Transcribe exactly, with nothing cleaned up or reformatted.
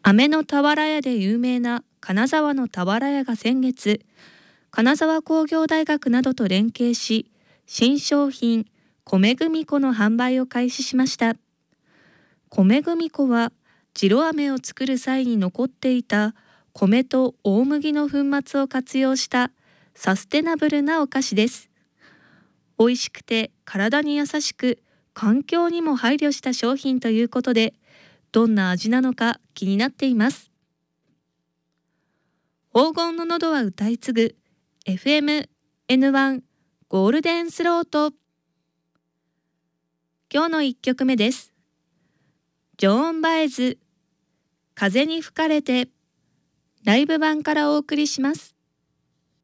飴の俵屋で有名な金沢の俵屋が先月、金沢工業大学などと連携し、新商品米組粉の販売を開始しました。米組粉は白飴を作る際に残っていた米と大麦の粉末を活用したサステナブルなお菓子です。美味しくて体に優しく、環境にも配慮した商品ということで、どんな味なのか気になっています。黄金の喉は歌い継ぐ エフエムエヌワン ゴールデンスロート。今日のいっきょくめです。ジョーン・バエズ、風に吹かれて、ライブ版からお送りします。